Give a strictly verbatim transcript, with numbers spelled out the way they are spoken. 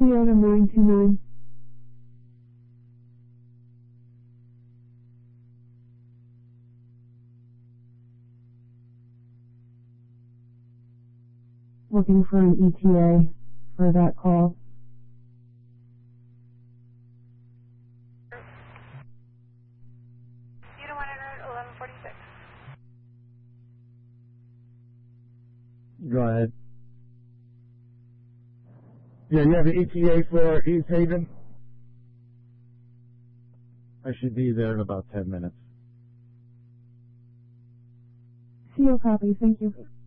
Toyota nine two nine. Looking for an E T A for that call. Unit one hundred, eleven forty-six. Go ahead. Yeah, you have an E T A for East Haven? I should be there in about ten minutes. C O copy, thank you.